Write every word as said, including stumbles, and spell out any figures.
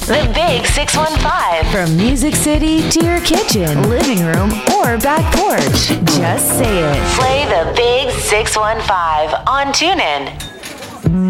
The Big six one five. From Music City to your kitchen, living room, or back porch. Just say it. Play the Big six one five on TuneIn.